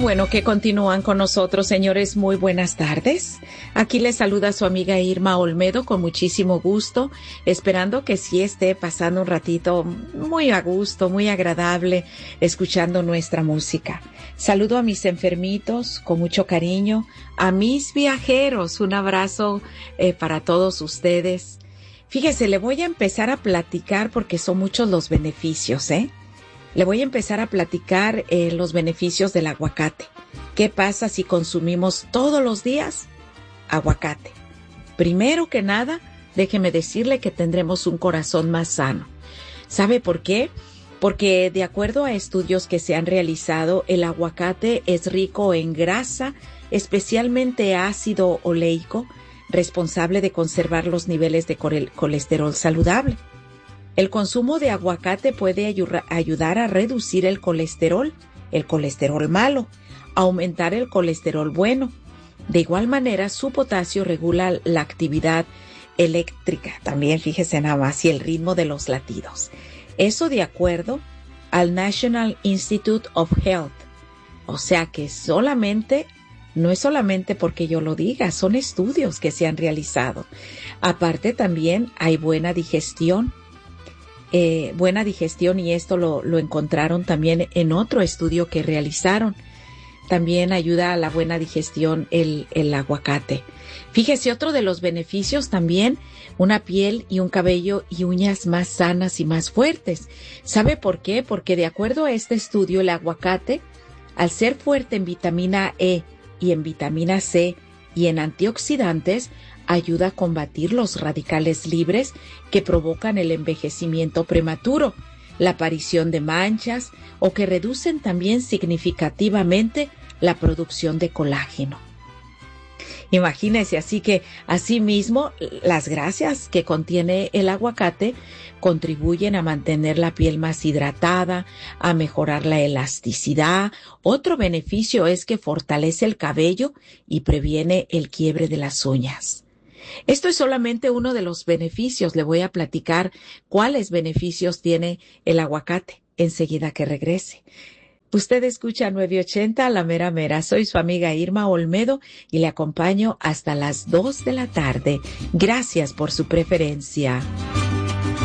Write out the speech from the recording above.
bueno que continúan con nosotros, señores. Muy buenas tardes. Aquí les saluda su amiga Irma Olmedo con muchísimo gusto, esperando que sí esté pasando un ratito muy a gusto, muy agradable, escuchando nuestra música. Saludo a mis enfermitos con mucho cariño, a mis viajeros, un abrazo para todos ustedes. Fíjese, le voy a empezar a platicar porque son muchos los beneficios, Le voy a empezar a platicar los beneficios del aguacate. ¿Qué pasa si consumimos todos los días aguacate? Primero que nada, déjeme decirle que tendremos un corazón más sano. ¿Sabe por qué? Porque de acuerdo a estudios que se han realizado, el aguacate es rico en grasa, especialmente ácido oleico, responsable de conservar los niveles de colesterol saludable. El consumo de aguacate puede ayudar a reducir el colesterol malo, aumentar el colesterol bueno. De igual manera, su potasio regula la actividad eléctrica, también fíjese nada más, y el ritmo de los latidos. Eso de acuerdo al National Institute of Health. O sea que no es solamente porque yo lo diga, son estudios que se han realizado. Aparte también hay buena digestión. Y esto lo encontraron también en otro estudio que realizaron. También ayuda a la buena digestión el aguacate. Fíjese, otro de los beneficios también, una piel y un cabello y uñas más sanas y más fuertes. ¿Sabe por qué? Porque de acuerdo a este estudio, el aguacate, al ser fuerte en vitamina E y en vitamina C y en antioxidantes, ayuda a combatir los radicales libres que provocan el envejecimiento prematuro, la aparición de manchas o que reducen también significativamente la producción de colágeno. Imagínense, así que asimismo las grasas que contiene el aguacate contribuyen a mantener la piel más hidratada, a mejorar la elasticidad. Otro beneficio es que fortalece el cabello y previene el quiebre de las uñas. Esto es solamente uno de los beneficios. Le voy a platicar cuáles beneficios tiene el aguacate enseguida que regrese. Usted escucha 980 La Mera Mera. Soy su amiga Irma Olmedo y le acompaño hasta las 2 de la tarde. Gracias por su preferencia.